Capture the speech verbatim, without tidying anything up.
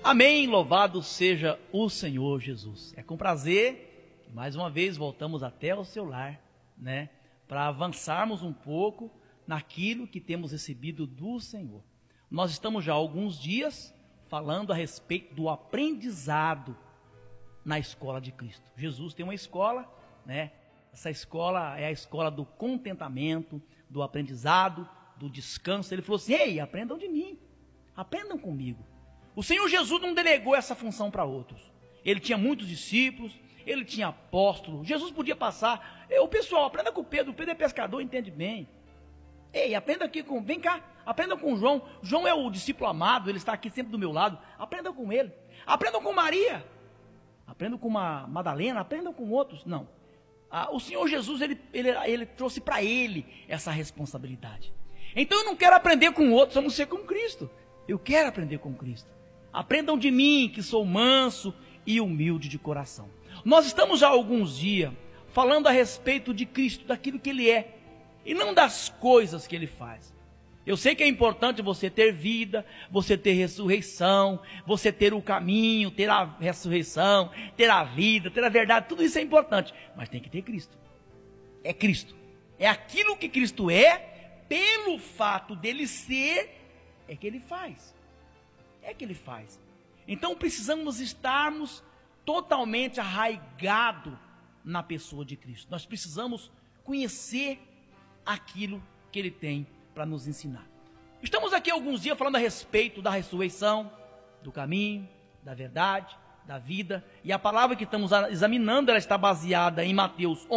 Amém, louvado seja o Senhor Jesus. É com prazer que mais uma vez voltamos até o seu lar, né, para avançarmos um pouco naquilo que temos recebido do Senhor. Nós estamos já há alguns dias falando a respeito do aprendizado na escola de Cristo. Jesus tem uma escola, né? Essa escola é a escola do contentamento, do aprendizado, do descanso. Ele falou assim: ei, aprendam de mim, aprendam comigo. O Senhor Jesus não delegou essa função para outros. Ele tinha muitos discípulos, ele tinha apóstolos. Jesus podia passar: o pessoal, aprenda com o Pedro, o Pedro é pescador, entende bem. Ei, aprenda aqui com, vem cá, aprenda com João. João é o discípulo amado, ele está aqui sempre do meu lado. Aprendam com ele. Aprendam com Maria. Aprendam com uma Madalena, aprendam com outros. Não. Ah, o Senhor Jesus, ele, ele, ele trouxe para ele essa responsabilidade. Então eu não quero aprender com outros, a não ser com Cristo. Eu quero aprender com Cristo. Aprendam de mim, que sou manso e humilde de coração. Nós estamos já há alguns dias falando a respeito de Cristo, daquilo que Ele é, e não das coisas que Ele faz. Eu sei que é importante você ter vida, você ter ressurreição, você ter o caminho, ter a ressurreição, ter a vida, ter a verdade, tudo isso é importante, mas tem que ter Cristo. É Cristo, é aquilo que Cristo é, pelo fato dele ser, é que Ele faz, é que Ele faz. Então precisamos estarmos totalmente arraigados na pessoa de Cristo. Nós precisamos conhecer aquilo que Ele tem para nos ensinar. Estamos aqui alguns dias falando a respeito da ressurreição, do caminho, da verdade, da vida, e a palavra que estamos examinando, ela está baseada em Mateus